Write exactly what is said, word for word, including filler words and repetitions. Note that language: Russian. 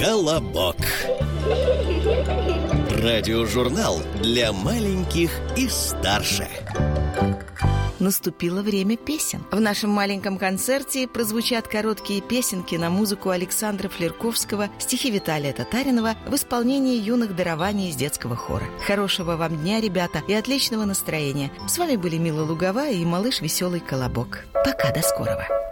«Колобок». Радиожурнал для маленьких и старше. Наступило время песен. В нашем маленьком концерте прозвучат короткие песенки на музыку Александра Флерковского, стихи Виталия Татаринова в исполнении юных дарований из детского хора. Хорошего вам дня, ребята, и отличного настроения. С вами были Мила Луговая и малыш Веселый Колобок. Пока, до скорого.